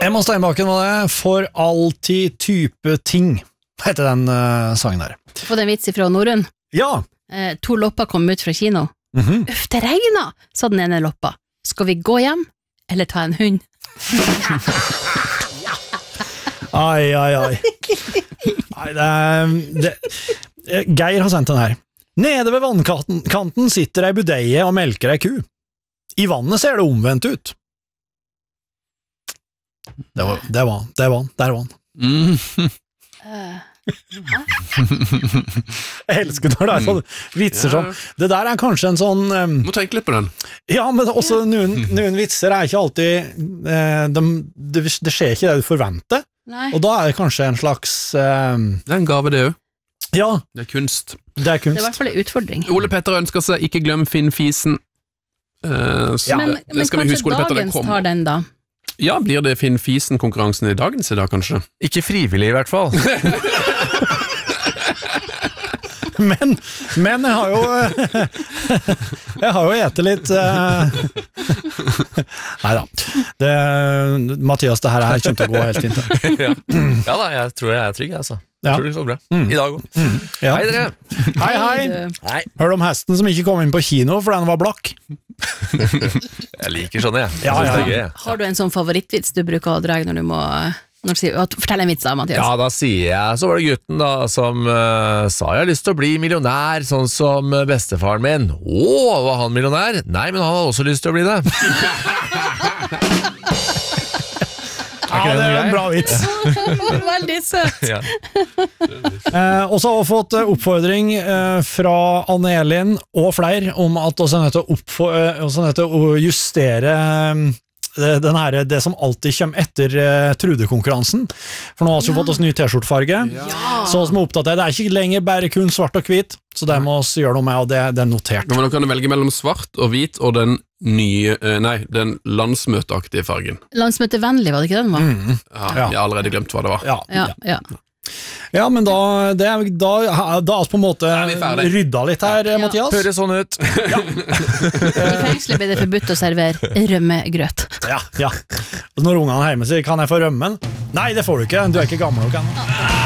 Emma Steinbakken var det, For alltid type ting, heter den sangen der. Få den vits fra Norrøn. Ja. 2 lopper kom ut fra kino. Uff, det regner, sa den ene loppa. Skal vi gå hjem, eller ta en hund? Ai. Nei, Geir har sendt den her. Nede ved vannkanten sitter ei budeie og melker ei ku. I vannet ser det omvendt ut. Der var han. Jeg elsker når det er sånne vitser som det der kanskje en sånn må tenke litt på den. Ja, men også noen vitser ikke alltid det skjer ikke det du forventer. Nei. Og da det kanskje en slags Det en gave det jo. Ja, det kunst. Det er i hvert fall en utfordring. Ole Petter ønsker seg ikke glem Finn Fisen. Men kanskje dagens tar den da? Ja, blir det Finn Fisen-konkurransen i dagens i dag, kanskje? Ikke frivillig i hvert fall. men jeg har jo etet litt Neida Mathias, det her kommer til å gå helt fint. Ja da, jeg tror jeg trygg, altså. Ja. Tror det går bra. I dag også. Ja. Hei dere. Hei. Hør om hesten som ikke kom inn på kino for den var blakk. Jeg liker sånne, jeg. Ja. Har du en sånn favorittvits du bruker å dra når du må fortelle en vits da, Mathias? Ja, da sier jeg, så var det gutten da som sa jeg har lyst til å bli millionær, sånn som bestefaren min. Var han millionær? Nei, men han har også lyst til å bli det. Ja, det en bra vits. Veldig søt. Ja. Og så har vi fått oppfordring fra Anne Elin og flere om at vi er nødt til å justere det som alltid kommer etter Trude-konkurransen. For nå har vi fått oss ny t-skjortfarge. Så vi må oppdatere. Det er ikke lenger bare kun svart og hvit, så det må vi gjøre noe med, og det er notert. Nå må dere velge mellom svart og hvit og den den landsmøteaktige fargen. Landsmøtevennlig, var det ikke den var? Jeg har allerede glemt hva det var. Ja, men da har vi på en måte rydda litt her, Mathias. Høres sånn ut. I fengslet blir det forbudt å servere rømmegrøt. Ja. Og når ungene er hjemme sier, kan jeg få rømmen? Nei, det får du ikke, du er ikke gammel nok ennå.